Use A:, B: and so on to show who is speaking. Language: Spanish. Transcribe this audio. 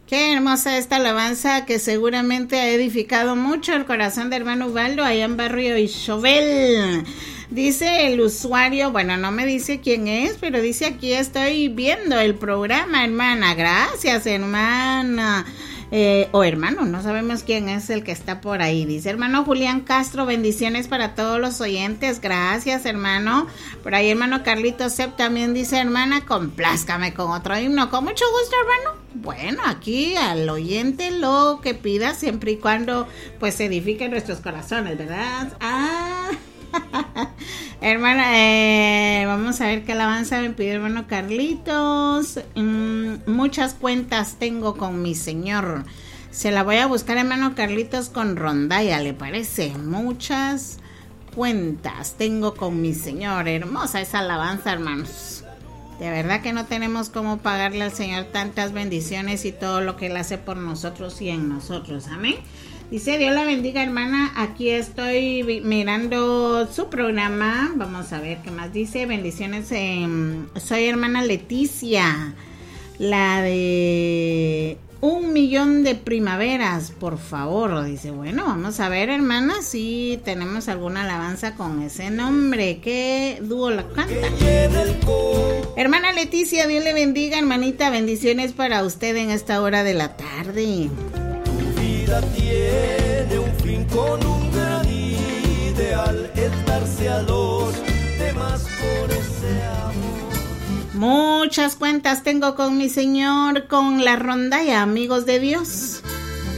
A: Qué hermosa esta alabanza que seguramente ha edificado mucho el corazón de hermano Ubaldo allá en Barrio Ixovel. Dice el usuario, bueno, no me dice quién es, pero dice aquí estoy viendo el programa, hermana. Gracias, hermana. O hermano, no sabemos quién es el que está por ahí. Dice hermano Julián Castro, bendiciones para todos los oyentes. Gracias, hermano. Por ahí hermano Carlitos Sepp también dice, hermana, complázcame con otro himno. Con mucho gusto, hermano. Bueno, aquí al oyente lo que pida, siempre y cuando pues edifique nuestros corazones, ¿verdad? Hermana, vamos a ver qué alabanza me pide hermano Carlitos. Muchas cuentas tengo con mi Señor. Se la voy a buscar, hermano Carlitos, con rondalla, ¿le parece? Muchas cuentas tengo con mi Señor. Hermosa esa alabanza, hermanos. De verdad que no tenemos cómo pagarle al Señor tantas bendiciones y todo lo que Él hace por nosotros y en nosotros. Amén. Dice, Dios la bendiga, hermana. Aquí estoy mirando su programa. Vamos a ver qué más dice. Bendiciones. Soy hermana Leticia. La de 1,000,000 de primaveras, por favor. Dice, bueno, vamos a ver, hermana, si tenemos alguna alabanza con ese nombre. ¿Qué dúo la canta? Hermana Leticia, Dios le bendiga, hermanita. Bendiciones para usted en esta hora de la tarde.
B: Tiene un fin con un gran ideal, es darse a los demás por ese amor.
A: Muchas cuentas tengo con mi Señor, con la rondalla, amigos de Dios.